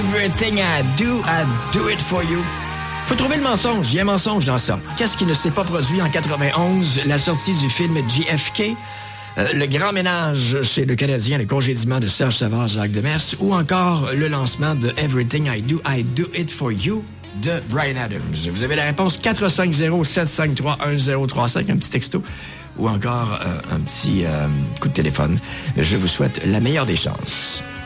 Everything I do it for you. Faut trouver le mensonge. Il y a un mensonge dans ça. Qu'est-ce qui ne s'est pas produit en 91? La sortie du film JFK? Le grand ménage chez le Canadien, le congédiement de Serge Savard, Jacques Demers, ou encore le lancement de Everything I do it for you de Bryan Adams. Vous avez la réponse 450-753-1035, un petit texto, ou encore un petit coup de téléphone. Je vous souhaite la meilleure des chances.